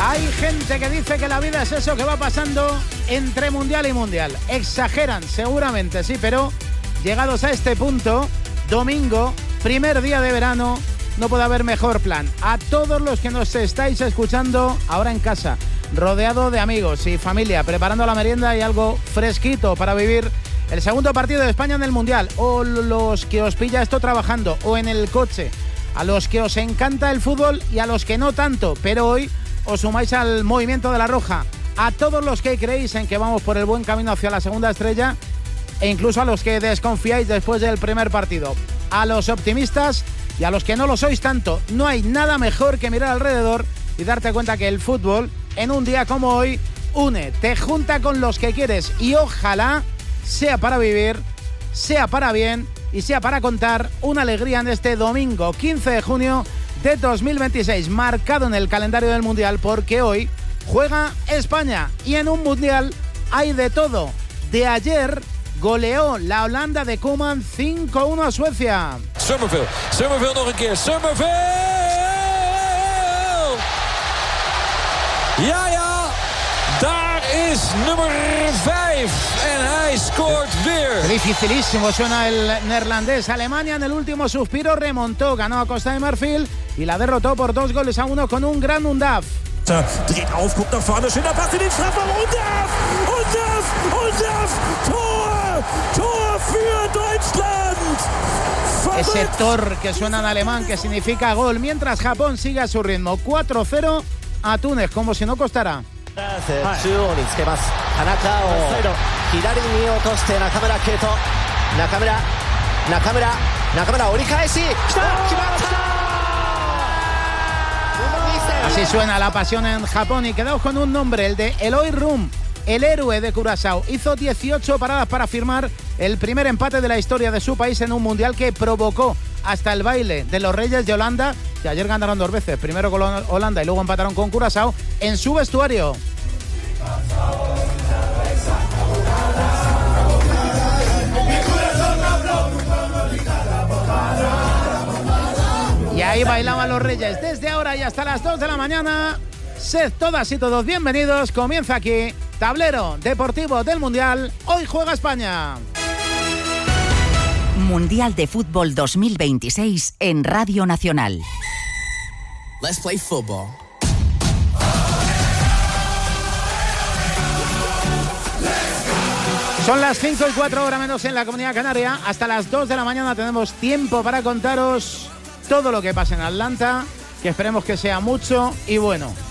Hay gente que dice que la vida es eso que va pasando entre mundial y mundial. Exageran, seguramente, sí, pero llegados a este punto, domingo, primer día de verano, no puede haber mejor plan. A todos los que nos estáis escuchando ahora en casa, rodeado de amigos y familia, preparando la merienda y algo fresquito para vivir el segundo partido de España en el Mundial, o los que os pilla esto trabajando o en el coche, a los que os encanta el fútbol y a los que no tanto, pero hoy os sumáis al movimiento de la Roja, a todos los que creéis en que vamos por el buen camino hacia la segunda estrella e incluso a los que desconfiáis después del primer partido, a los optimistas y a los que no lo sois tanto. No hay nada mejor que mirar alrededor y darte cuenta que el fútbol, en un día como hoy, une, te junta con los que quieres y ojalá sea para vivir, sea para bien y sea para contar una alegría en este domingo 15 de junio de 2026, marcado en el calendario del Mundial porque hoy juega España y en un Mundial hay de todo. De ayer goleó la Holanda de Koeman 5-1 a Suecia. Summerville nog een keer. Summerville! Ja, daar is nummer 5 en hij scoort weer. Dificilísimo suena el neerlandés. Alemania en el último suspiro remontó, ganó a Costa de Marfil y la derrotó por 2-1 con un gran Undav. Dreht auf, guckt nach vorne, schöner Pass in den Strafraum. Undav! Tor für Deutschland! Ese Tor que suena en alemán, que significa gol, mientras Japón sigue a su ritmo. 4-0 a Túnez, como si no costara. Así suena la pasión en Japón y quedaos con un nombre, el de Eloy Room, el héroe de Curazao. Hizo 18 paradas para firmar el primer empate de la historia de su país en un mundial que provocó hasta el baile de los Reyes de Holanda, que ayer ganaron 2 veces, primero con Holanda y luego empataron con Curazao, en su vestuario. Y ahí bailaban los Reyes. Desde ahora y hasta las 2 de la mañana, sed todas y todos bienvenidos. Comienza aquí Tablero Deportivo del Mundial. Hoy juega España. Mundial de Fútbol 2026 en Radio Nacional. Let's play football. Son las 5:04 horas menos en la Comunidad Canaria. Hasta las 2 de la mañana tenemos tiempo para contaros todo lo que pasa en Atlanta, que esperemos que sea mucho y bueno.